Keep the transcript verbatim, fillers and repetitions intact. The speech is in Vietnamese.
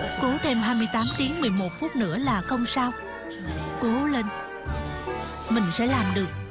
Cố thêm hai mươi tám tiếng mười một phút nữa là không sao. Cố lên, mình sẽ làm được.